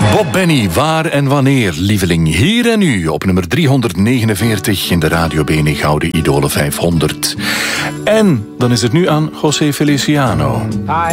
Bob Benny, waar en wanneer, lieveling, hier en nu op nummer 349 in de Radio Bene Gouden Idolen 500. En dan is het nu aan José Feliciano.